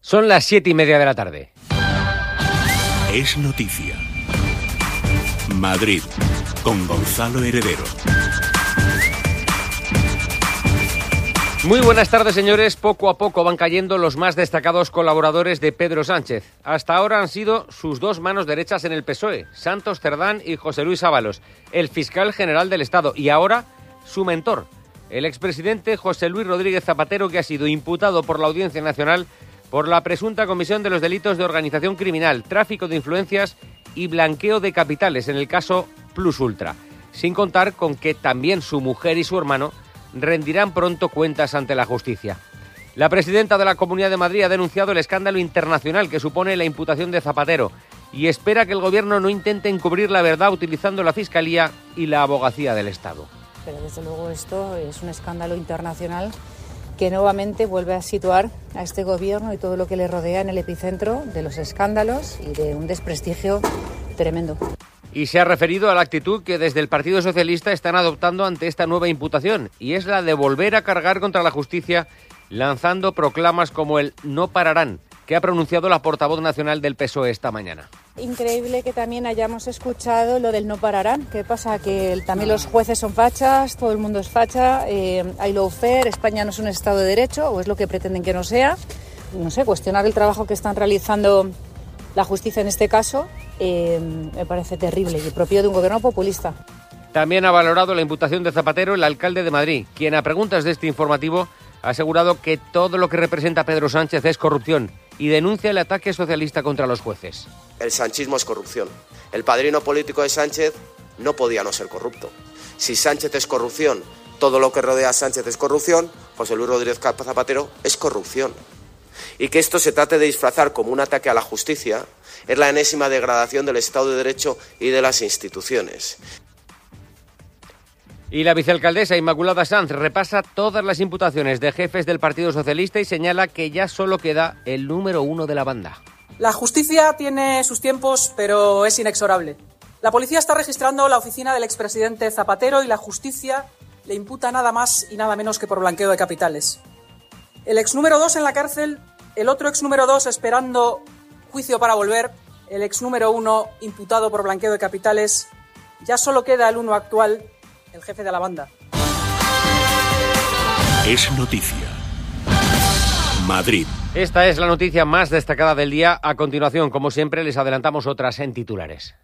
Son las 7:30 de la tarde. Es noticia. Madrid, con Gonzalo Heredero. Muy buenas tardes, señores. Poco a poco van cayendo los más destacados colaboradores de Pedro Sánchez. Hasta ahora han sido sus dos manos derechas en el PSOE, Santos Cerdán y José Luis Ábalos, el fiscal general del Estado, y ahora su mentor, el expresidente José Luis Rodríguez Zapatero, que ha sido imputado por la Audiencia Nacional por la presunta comisión de los delitos de organización criminal, tráfico de influencias y blanqueo de capitales en el caso Plus Ultra, sin contar con que también su mujer y su hermano rendirán pronto cuentas ante la justicia. La presidenta de la Comunidad de Madrid ha denunciado el escándalo internacional que supone la imputación de Zapatero y espera que el Gobierno no intente encubrir la verdad utilizando la Fiscalía y la Abogacía del Estado. Pero desde luego esto es un escándalo internacional que nuevamente vuelve a situar a este Gobierno y todo lo que le rodea en el epicentro de los escándalos y de un desprestigio tremendo. Y se ha referido a la actitud que desde el Partido Socialista están adoptando ante esta nueva imputación, y es la de volver a cargar contra la justicia lanzando proclamas como el "no pararán", que ha pronunciado la portavoz nacional del PSOE esta mañana. Increíble que también hayamos escuchado lo del "no pararán". ¿Qué pasa? Que también los jueces son fachas, todo el mundo es facha, hay lawfare, España no es un Estado de Derecho, o es lo que pretenden que no sea. No sé, cuestionar el trabajo que están realizando la justicia en este caso me parece terrible y propio de un gobierno populista. También ha valorado la imputación de Zapatero el alcalde de Madrid, quien a preguntas de este informativo ha asegurado que todo lo que representa Pedro Sánchez es corrupción y denuncia el ataque socialista contra los jueces. El sanchismo es corrupción. El padrino político de Sánchez no podía no ser corrupto. Si Sánchez es corrupción, todo lo que rodea a Sánchez es corrupción, José Luis Rodríguez Zapatero es corrupción. Y que esto se trate de disfrazar como un ataque a la justicia es la enésima degradación del Estado de Derecho y de las instituciones. Y la vicealcaldesa Inmaculada Sanz repasa todas las imputaciones de jefes del Partido Socialista y señala que ya solo queda el número uno de la banda. La justicia tiene sus tiempos, pero es inexorable. La policía está registrando la oficina del expresidente Zapatero y la justicia le imputa nada más y nada menos que por blanqueo de capitales. El ex número 2 en la cárcel, el otro ex número 2 esperando juicio para volver, el ex número 1 imputado por blanqueo de capitales. Ya solo queda el uno actual, el jefe de la banda. Es noticia. Madrid. Esta es la noticia más destacada del día. A continuación, como siempre, les adelantamos otras en titulares.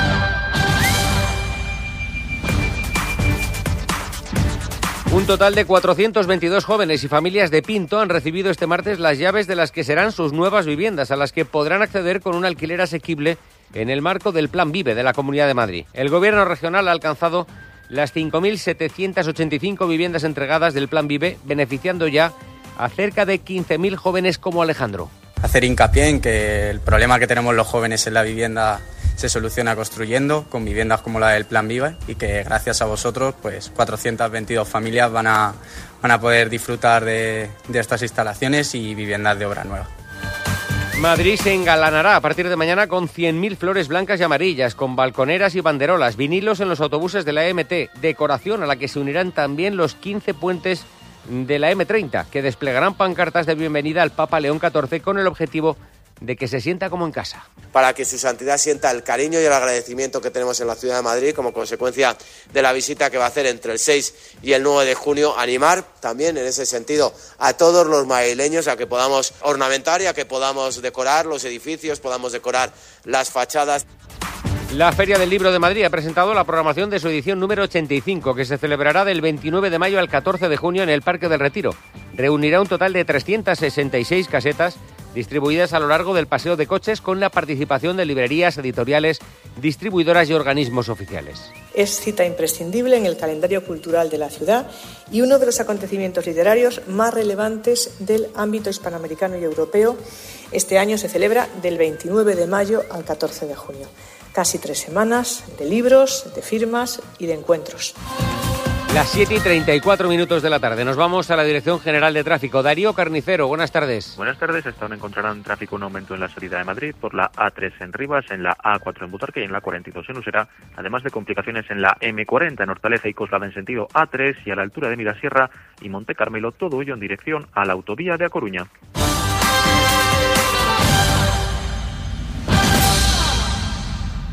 Un total de 422 jóvenes y familias de Pinto han recibido este martes las llaves de las que serán sus nuevas viviendas, a las que podrán acceder con un alquiler asequible en el marco del Plan Vive de la Comunidad de Madrid. El Gobierno regional ha alcanzado las 5.785 viviendas entregadas del Plan Vive, beneficiando ya a cerca de 15.000 jóvenes como Alejandro. Hacer hincapié en que el problema que tenemos los jóvenes en la vivienda se soluciona construyendo, con viviendas como la del Plan Vive, y que gracias a vosotros, pues 422 familias van a poder disfrutar de estas instalaciones y viviendas de obra nueva. Madrid se engalanará a partir de mañana con 100.000 flores blancas y amarillas, con balconeras y banderolas, vinilos en los autobuses de la MT, decoración a la que se unirán también los 15 puentes de la M30, que desplegarán pancartas de bienvenida al Papa León XIV con el objetivo de que se sienta como en casa. Para que su santidad sienta el cariño y el agradecimiento que tenemos en la ciudad de Madrid como consecuencia de la visita que va a hacer entre el 6 y el 9 de junio, animar también en ese sentido a todos los madrileños a que podamos ornamentar y a que podamos decorar los edificios, podamos decorar las fachadas. La Feria del Libro de Madrid ha presentado la programación de su edición número 85, que se celebrará del 29 de mayo al 14 de junio en el Parque del Retiro. Reunirá un total de 366 casetas distribuidas a lo largo del paseo de coches, con la participación de librerías, editoriales, distribuidoras y organismos oficiales. Es cita imprescindible en el calendario cultural de la ciudad y uno de los acontecimientos literarios más relevantes del ámbito hispanoamericano y europeo. Este año se celebra del 29 de mayo al 14 de junio. Casi 3 semanas de libros, de firmas y de encuentros. Las 7:34 de la tarde. Nos vamos a la Dirección General de Tráfico. Darío Carnicero, buenas tardes. Buenas tardes. Hasta ahora encontrarán tráfico un aumento en la salida de Madrid por la A3 en Rivas, en la A4 en Butarque y en la 42 en Usera, además de complicaciones en la M40 en Hortaleza y Coslada en sentido A3 y a la altura de Mirasierra y Monte Carmelo, todo ello en dirección a la autovía de A Coruña.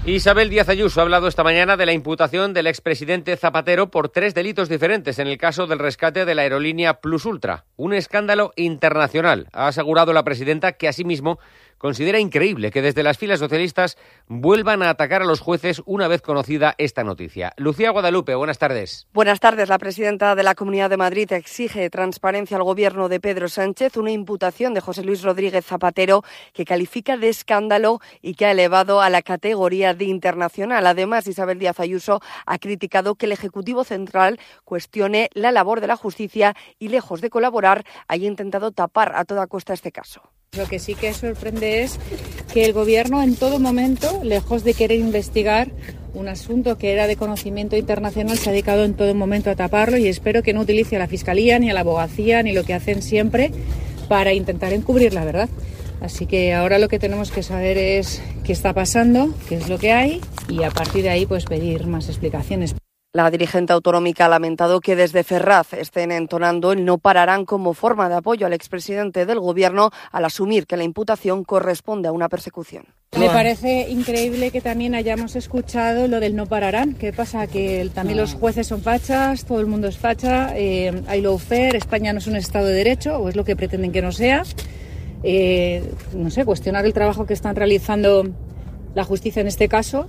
Isabel Díaz Ayuso ha hablado esta mañana de la imputación del expresidente Zapatero por 3 delitos diferentes en el caso del rescate de la aerolínea Plus Ultra. Un escándalo internacional, ha asegurado la presidenta, que asimismo considera increíble que desde las filas socialistas vuelvan a atacar a los jueces una vez conocida esta noticia. Lucía Guadalupe, buenas tardes. Buenas tardes. La presidenta de la Comunidad de Madrid exige transparencia al gobierno de Pedro Sánchez, una imputación de José Luis Rodríguez Zapatero que califica de escándalo y que ha elevado a la categoría de internacional. Además, Isabel Díaz Ayuso ha criticado que el Ejecutivo Central cuestione la labor de la justicia y, lejos de colaborar, haya intentado tapar a toda costa este caso. Lo que sí que sorprende es que el Gobierno en todo momento, lejos de querer investigar un asunto que era de conocimiento internacional, se ha dedicado en todo momento a taparlo, y espero que no utilice a la Fiscalía ni a la Abogacía ni lo que hacen siempre para intentar encubrir la verdad. Así que ahora lo que tenemos que saber es qué está pasando, qué es lo que hay, y a partir de ahí pues pedir más explicaciones. La dirigente autonómica ha lamentado que desde Ferraz estén entonando el no pararán como forma de apoyo al expresidente del Gobierno al asumir que la imputación corresponde a una persecución. Me parece increíble que también hayamos escuchado lo del no pararán. ¿Qué pasa? Que también los jueces son fachas, todo el mundo es facha, hay lawfare, España no es un Estado de Derecho, o es lo que pretenden que no sea. No sé, cuestionar el trabajo que están realizando la justicia en este caso.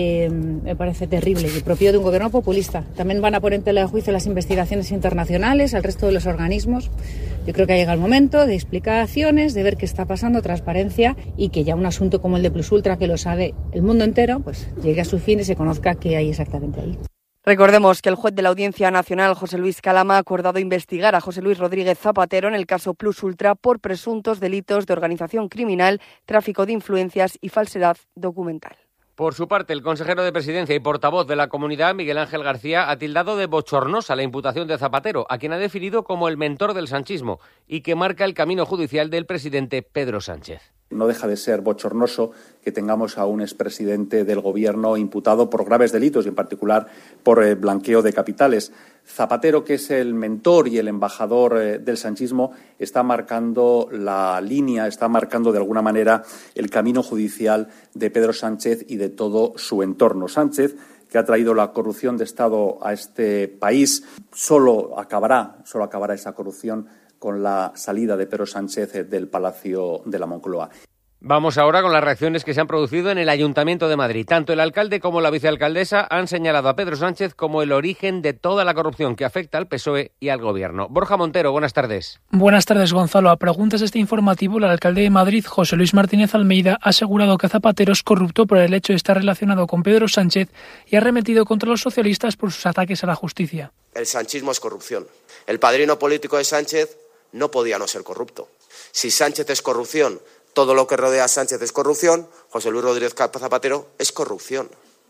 Me parece terrible y propio de un gobierno populista. También van a poner en tela de juicio las investigaciones internacionales, al resto de los organismos. Yo creo que ha llegado el momento de explicaciones, de ver qué está pasando, transparencia, y que ya un asunto como el de Plus Ultra, que lo sabe el mundo entero, pues llegue a su fin y se conozca qué hay exactamente ahí. Recordemos que el juez de la Audiencia Nacional, José Luis Calama, ha acordado investigar a José Luis Rodríguez Zapatero en el caso Plus Ultra por presuntos delitos de organización criminal, tráfico de influencias y falsedad documental. Por su parte, el consejero de Presidencia y portavoz de la Comunidad, Miguel Ángel García, ha tildado de bochornosa la imputación de Zapatero, a quien ha definido como el mentor del sanchismo y que marca el camino judicial del presidente Pedro Sánchez. No deja de ser bochornoso que tengamos a un expresidente del Gobierno imputado por graves delitos y, en particular, por blanqueo de capitales. Zapatero, que es el mentor y el embajador del sanchismo, está marcando la línea, está marcando de alguna manera el camino judicial de Pedro Sánchez y de todo su entorno. Sánchez, que ha traído la corrupción de Estado a este país, solo acabará esa corrupción con la salida de Pedro Sánchez del Palacio de la Moncloa. Vamos ahora con las reacciones que se han producido en el Ayuntamiento de Madrid. Tanto el alcalde como la vicealcaldesa han señalado a Pedro Sánchez como el origen de toda la corrupción que afecta al PSOE y al Gobierno. Borja Montero, buenas tardes. Buenas tardes, Gonzalo. A preguntas de este informativo, el alcalde de Madrid, José Luis Martínez Almeida, ha asegurado que Zapatero es corrupto por el hecho de estar relacionado con Pedro Sánchez y ha arremetido contra los socialistas por sus ataques a la justicia. El sanchismo es corrupción. El padrino político de Sánchez no podía no ser corrupto. Si Sánchez es corrupción, todo lo que rodea a Sánchez es corrupción, José Luis Rodríguez Zapatero es corrupción.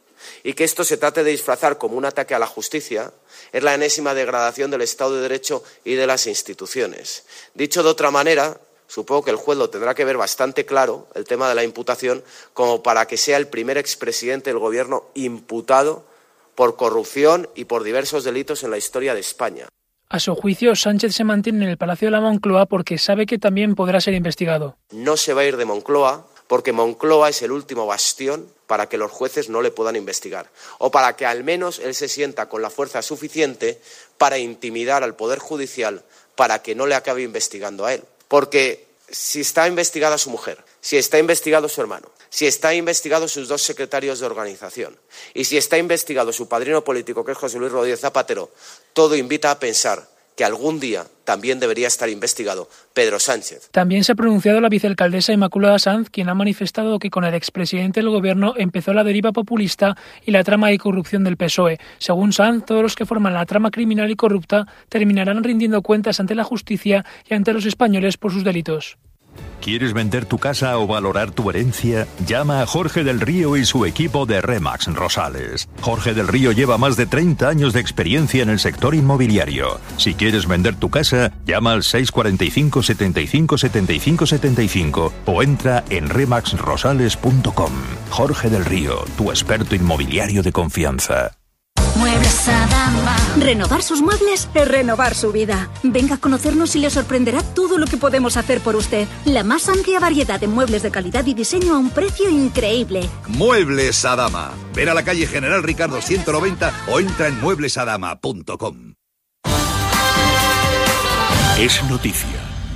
Y que esto se trate de disfrazar como un ataque a la justicia es la enésima degradación del Estado de Derecho y de las instituciones. Dicho de otra manera, supongo que el juez lo tendrá que ver bastante claro, el tema de la imputación, como para que sea el primer expresidente del Gobierno imputado por corrupción y por diversos delitos en la historia de España. A su juicio, Sánchez se mantiene en el Palacio de la Moncloa porque sabe que también podrá ser investigado. No se va a ir de Moncloa porque Moncloa es el último bastión para que los jueces no le puedan investigar, o para que al menos él se sienta con la fuerza suficiente para intimidar al Poder Judicial para que no le acabe investigando a él. Porque si está investigada su mujer, si está investigado su hermano, si está investigado sus 2 secretarios de organización y si está investigado su padrino político, que es José Luis Rodríguez Zapatero, todo invita a pensar que algún día también debería estar investigado Pedro Sánchez. También se ha pronunciado la vicealcaldesa Inmaculada Sanz, quien ha manifestado que con el expresidente del Gobierno empezó la deriva populista y la trama de corrupción del PSOE. Según Sanz, todos los que forman la trama criminal y corrupta terminarán rindiendo cuentas ante la justicia y ante los españoles por sus delitos. ¿Quieres vender tu casa o valorar tu herencia? Llama a Jorge del Río y su equipo de RE/MAX Rosales. Jorge del Río lleva más de 30 años de experiencia en el sector inmobiliario. Si quieres vender tu casa, llama al 645 75 75 75 o entra en remaxrosales.com. Jorge del Río, tu experto inmobiliario de confianza. Muebles Adama. Renovar sus muebles es renovar su vida. Venga a conocernos y le sorprenderá todo lo que podemos hacer por usted. La más amplia variedad de muebles de calidad y diseño a un precio increíble. Muebles Adama. Ven a la calle General Ricardo 190 o entra en mueblesadama.com. Es noticia.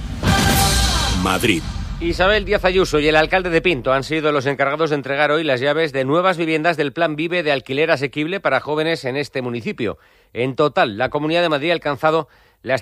Madrid. Isabel Díaz Ayuso y el alcalde de Pinto han sido los encargados de entregar hoy las llaves de nuevas viviendas del Plan Vive de alquiler asequible para jóvenes en este municipio. En total, la Comunidad de Madrid ha alcanzado las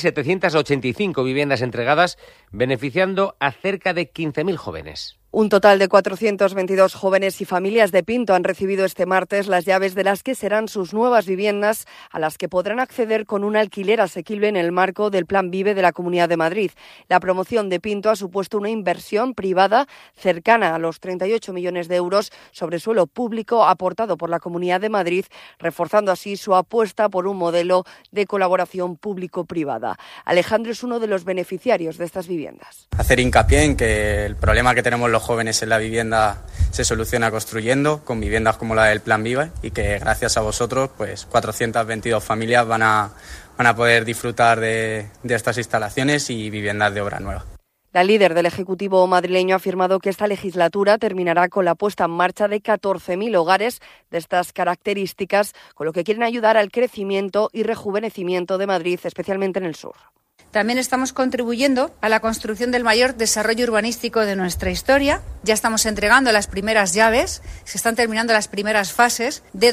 5.785 viviendas entregadas, beneficiando a cerca de 15.000 jóvenes. Un total de 422 jóvenes y familias de Pinto han recibido este martes las llaves de las que serán sus nuevas viviendas, a las que podrán acceder con un alquiler asequible en el marco del Plan Vive de la Comunidad de Madrid. La promoción de Pinto ha supuesto una inversión privada cercana a los 38 millones de euros sobre suelo público aportado por la Comunidad de Madrid, reforzando así su apuesta por un modelo de colaboración público-privada. Alejandro es uno de los beneficiarios de estas viviendas. Hacer hincapié en que el problema que tenemos los jóvenes en la vivienda se soluciona construyendo, con viviendas como la del Plan Vive, y que gracias a vosotros, pues 422 familias van a poder disfrutar de estas instalaciones y viviendas de obra nueva. La líder del Ejecutivo madrileño ha afirmado que esta legislatura terminará con la puesta en marcha de 14.000 hogares de estas características, con lo que quieren ayudar al crecimiento y rejuvenecimiento de Madrid, especialmente en el sur. También estamos contribuyendo a la construcción del mayor desarrollo urbanístico de nuestra historia. Ya estamos entregando las primeras llaves, se están terminando las primeras fases de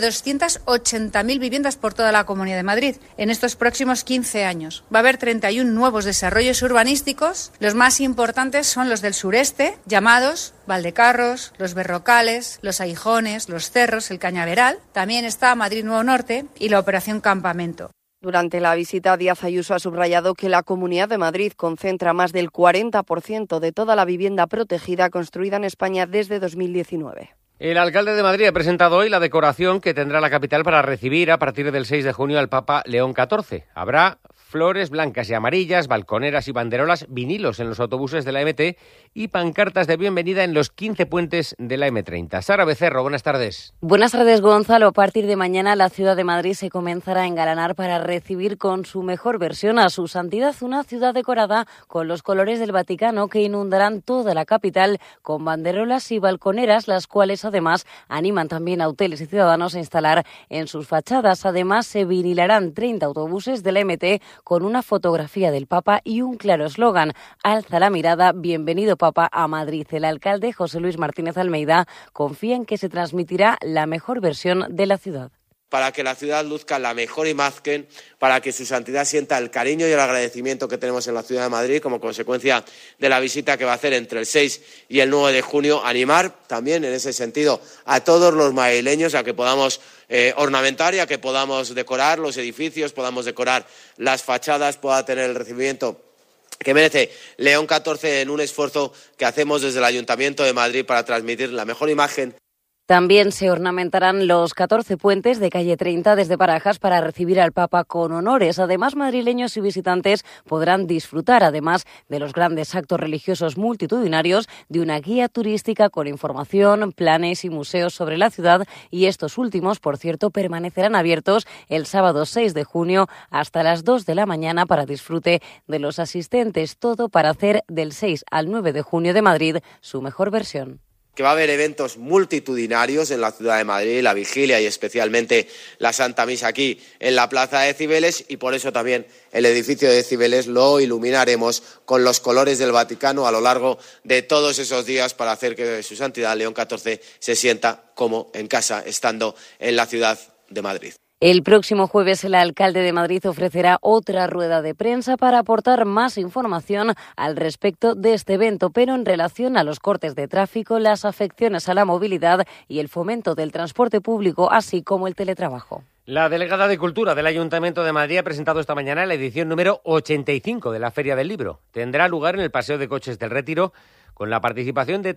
280.000 viviendas por toda la Comunidad de Madrid en estos próximos 15 años. Va a haber 31 nuevos desarrollos urbanísticos. Los más importantes son los del sureste, llamados Valdecarros, Los Berrocales, Los Aguijones, Los Cerros, el Cañaveral. También está Madrid Nuevo Norte y la Operación Campamento. Durante la visita, Díaz Ayuso ha subrayado que la Comunidad de Madrid concentra más del 40% de toda la vivienda protegida construida en España desde 2019. El alcalde de Madrid ha presentado hoy la decoración que tendrá la capital para recibir a partir del 6 de junio al Papa León XIV. Habrá flores blancas y amarillas, balconeras y banderolas, vinilos en los autobuses de la MT y pancartas de bienvenida en los 15 puentes de la M30. Sara Becerro, buenas tardes. Buenas tardes, Gonzalo. A partir de mañana la ciudad de Madrid se comenzará a engalanar para recibir con su mejor versión a su santidad, una ciudad decorada con los colores del Vaticano que inundarán toda la capital con banderolas y balconeras, las cuales además animan también a hoteles y ciudadanos a instalar en sus fachadas. Además, se vinilarán 30 autobuses de la MT con una fotografía del Papa y un claro eslogan: alza la mirada, bienvenido Papa a Madrid. El alcalde José Luis Martínez Almeida confía en que se transmitirá la mejor versión de la ciudad. Para que la ciudad luzca la mejor imagen, para que su santidad sienta el cariño y el agradecimiento que tenemos en la ciudad de Madrid como consecuencia de la visita que va a hacer entre el 6 y el 9 de junio. Animar también en ese sentido a todos los madrileños a que podamos ornamentar y a que podamos decorar los edificios, podamos decorar las fachadas, pueda tener el recibimiento que merece León XIV en un esfuerzo que hacemos desde el Ayuntamiento de Madrid para transmitir la mejor imagen. También se ornamentarán los 14 puentes de calle 30 desde Barajas para recibir al Papa con honores. Además, madrileños y visitantes podrán disfrutar, además de los grandes actos religiosos multitudinarios, de una guía turística con información, planes y museos sobre la ciudad. Y estos últimos, por cierto, permanecerán abiertos el sábado 6 de junio hasta las 2 de la mañana para disfrute de los asistentes. Todo para hacer del 6 al 9 de junio de Madrid su mejor versión. Que va a haber eventos multitudinarios en la ciudad de Madrid, la vigilia y especialmente la Santa Misa aquí en la Plaza de Cibeles, y por eso también el edificio de Cibeles lo iluminaremos con los colores del Vaticano a lo largo de todos esos días para hacer que su santidad León XIV se sienta como en casa estando en la ciudad de Madrid. El próximo jueves el alcalde de Madrid ofrecerá otra rueda de prensa para aportar más información al respecto de este evento, pero en relación a los cortes de tráfico, las afecciones a la movilidad y el fomento del transporte público, así como el teletrabajo. La delegada de Cultura del Ayuntamiento de Madrid ha presentado esta mañana la edición número 85 de la Feria del Libro. Tendrá lugar en el Paseo de Coches del Retiro, con la participación de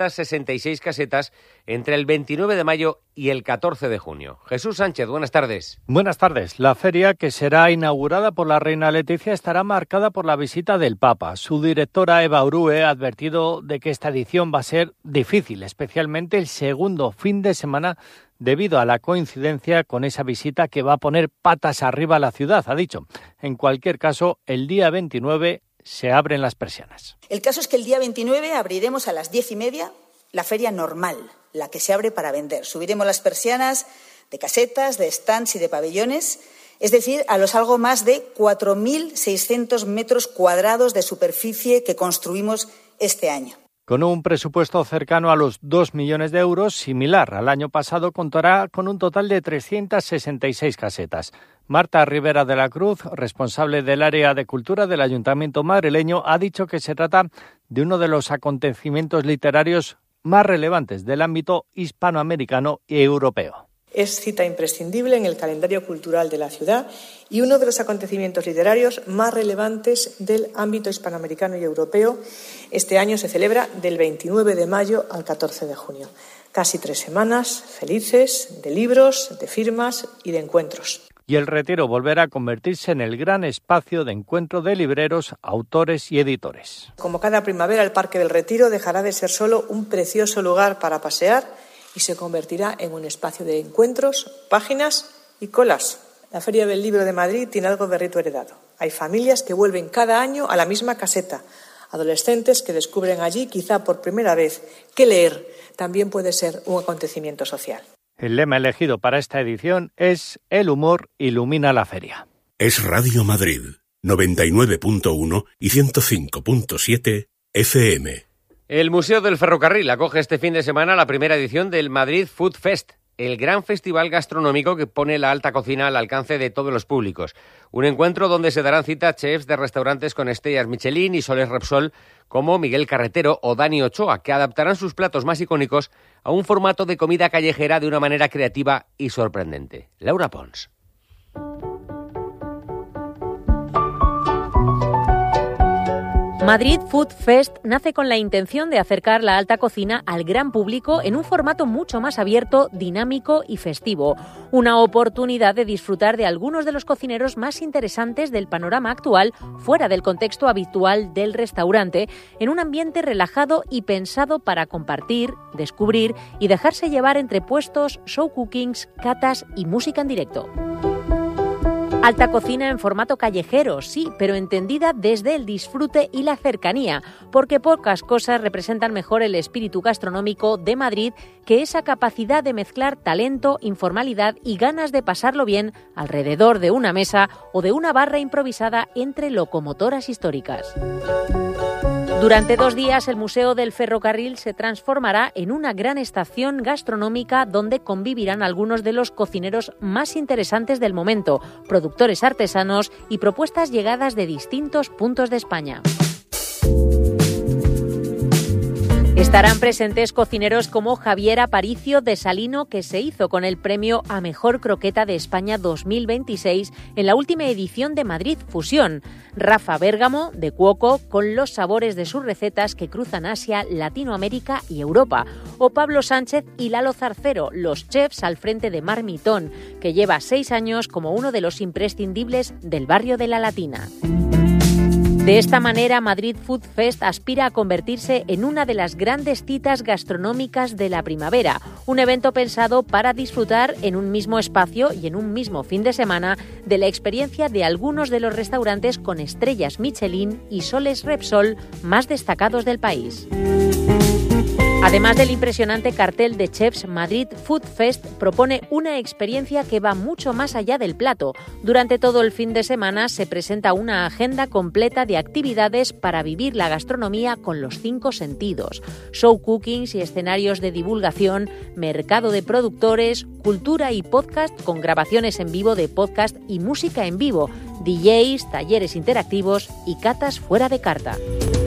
366 casetas entre el 29 de mayo y el 14 de junio. Jesús Sánchez, buenas tardes. Buenas tardes. La feria, que será inaugurada por la reina Leticia, estará marcada por la visita del Papa. Su directora, Eva Urue, ha advertido de que esta edición va a ser difícil, especialmente el segundo fin de semana debido a la coincidencia con esa visita que va a poner patas arriba a la ciudad, ha dicho. En cualquier caso, el día 29 se abren las persianas. El caso es que el día 29 abriremos a las 10:30 la feria normal, la que se abre para vender. Subiremos las persianas de casetas, de stands y de pabellones, es decir, a los algo más de 4.600 metros cuadrados de superficie que construimos este año. Con un presupuesto cercano a los 2 millones de euros, similar al año pasado, contará con un total de 366 casetas. Marta Rivera de la Cruz, responsable del área de cultura del Ayuntamiento madrileño, ha dicho que se trata de uno de los acontecimientos literarios más relevantes del ámbito hispanoamericano y europeo. Es cita imprescindible en el calendario cultural de la ciudad y uno de los acontecimientos literarios más relevantes del ámbito hispanoamericano y europeo. Este año se celebra del 29 de mayo al 14 de junio. Casi 3 semanas felices de libros, de firmas y de encuentros. Y el Retiro volverá a convertirse en el gran espacio de encuentro de libreros, autores y editores. Como cada primavera, el Parque del Retiro dejará de ser solo un precioso lugar para pasear y se convertirá en un espacio de encuentros, páginas y colas. La Feria del Libro de Madrid tiene algo de rito heredado. Hay familias que vuelven cada año a la misma caseta, adolescentes que descubren allí, quizá por primera vez, que leer también puede ser un acontecimiento social. El lema elegido para esta edición es «El humor ilumina la feria». Es Radio Madrid, 99.1 y 105.7 FM. El Museo del Ferrocarril acoge este fin de semana la primera edición del Madrid Food Fest, el gran festival gastronómico que pone la alta cocina al alcance de todos los públicos. Un encuentro donde se darán cita chefs de restaurantes con estrellas Michelin y soles Repsol como Miguel Carretero o Dani Ochoa, que adaptarán sus platos más icónicos a un formato de comida callejera de una manera creativa y sorprendente. Laura Pons. Madrid Food Fest nace con la intención de acercar la alta cocina al gran público en un formato mucho más abierto, dinámico y festivo. Una oportunidad de disfrutar de algunos de los cocineros más interesantes del panorama actual, fuera del contexto habitual del restaurante, en un ambiente relajado y pensado para compartir, descubrir y dejarse llevar entre puestos, show cookings, catas y música en directo. Alta cocina en formato callejero, sí, pero entendida desde el disfrute y la cercanía, porque pocas cosas representan mejor el espíritu gastronómico de Madrid que esa capacidad de mezclar talento, informalidad y ganas de pasarlo bien alrededor de una mesa o de una barra improvisada entre locomotoras históricas. Durante 2 días, el Museo del Ferrocarril se transformará en una gran estación gastronómica donde convivirán algunos de los cocineros más interesantes del momento, productores artesanos y propuestas llegadas de distintos puntos de España. Estarán presentes cocineros como Javier Aparicio de Salino, que se hizo con el premio a Mejor Croqueta de España 2026 en la última edición de Madrid Fusión. Rafa Bérgamo, de Cuoco, con los sabores de sus recetas que cruzan Asia, Latinoamérica y Europa. O Pablo Sánchez y Lalo Zarcero, los chefs al frente de Marmitón, que lleva 6 años como uno de los imprescindibles del barrio de La Latina. De esta manera, Madrid Food Fest aspira a convertirse en una de las grandes citas gastronómicas de la primavera, un evento pensado para disfrutar en un mismo espacio y en un mismo fin de semana de la experiencia de algunos de los restaurantes con estrellas Michelin y soles Repsol más destacados del país. Además del impresionante cartel de chefs, Madrid Food Fest propone una experiencia que va mucho más allá del plato. Durante todo el fin de semana se presenta una agenda completa de actividades para vivir la gastronomía con los 5 sentidos. Show cookings y escenarios de divulgación, mercado de productores, cultura y podcast con grabaciones en vivo de podcast y música en vivo, DJs, talleres interactivos y catas fuera de carta.